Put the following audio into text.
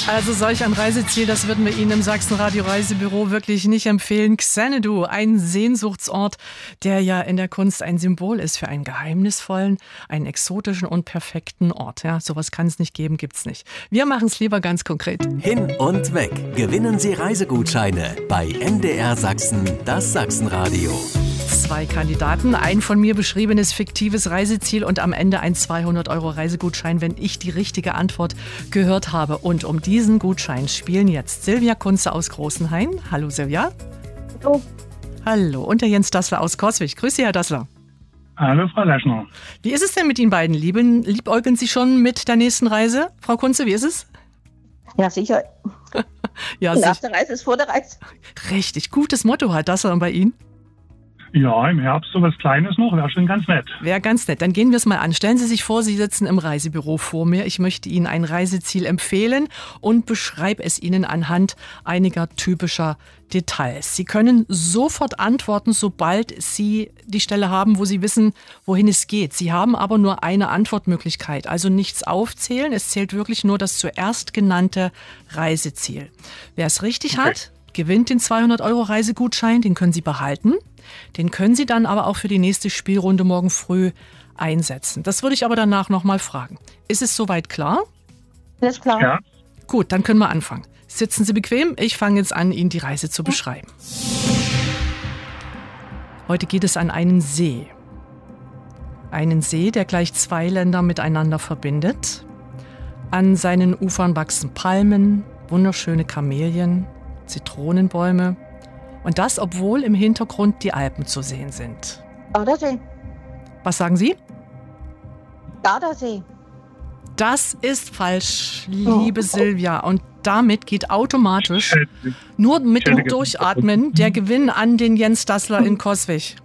Also solch ein Reiseziel, das würden wir Ihnen im Sachsenradio Reisebüro wirklich nicht empfehlen. Xanadu, ein Sehnsuchtsort, der ja in der Kunst ein Symbol ist für einen geheimnisvollen, einen exotischen und perfekten Ort. Ja, sowas kann es nicht geben, gibt's nicht. Wir machen es lieber ganz konkret. Hin und weg. Gewinnen Sie Reisegutscheine bei NDR Sachsen, das Sachsenradio. 2 Kandidaten, ein von mir beschriebenes fiktives Reiseziel und am Ende ein 200€ Reisegutschein, wenn ich die richtige Antwort gehört habe. Und um diesen Gutschein spielen jetzt Silvia Kunze aus Großenhain. Hallo Silvia. Hallo. Hallo. Und der Jens Dassler aus Coswig. Grüß Sie, Herr Dassler. Hallo, Frau Leschner. Wie ist es denn mit Ihnen beiden? Liebäugeln Sie schon mit der nächsten Reise? Frau Kunze, wie ist es? Ja, sicher. Ja, Nach der Reise ist vor der Reise. Richtig, gutes Motto, Herr Dassler. Und bei Ihnen? Ja, im Herbst sowas Kleines noch, wäre schon ganz nett. Wäre ganz nett. Dann gehen wir es mal an. Stellen Sie sich vor, Sie sitzen im Reisebüro vor mir. Ich möchte Ihnen ein Reiseziel empfehlen und beschreibe es Ihnen anhand einiger typischer Details. Sie können sofort antworten, sobald Sie die Stelle haben, wo Sie wissen, wohin es geht. Sie haben aber nur eine Antwortmöglichkeit, also nichts aufzählen. Es zählt wirklich nur das zuerst genannte Reiseziel. Wer es richtig hat, gewinnt den 200€ Reisegutschein. Den können Sie behalten. Den können Sie dann aber auch für die nächste Spielrunde morgen früh einsetzen. Das würde ich aber danach nochmal fragen. Ist es soweit klar? Das ist klar. Ja. Gut, dann können wir anfangen. Sitzen Sie bequem. Ich fange jetzt an, Ihnen die Reise zu beschreiben. Heute geht es an einen See. Einen See, der gleich 2 Länder miteinander verbindet. An seinen Ufern wachsen Palmen, wunderschöne Kamelien, Zitronenbäume. Und das, obwohl im Hintergrund die Alpen zu sehen sind. Gardasee. Was sagen Sie? Gardasee. Das ist falsch, liebe Silvia. Und damit geht automatisch nur mit dem Durchatmen der Gewinn an den Jens Dassler in Coswig.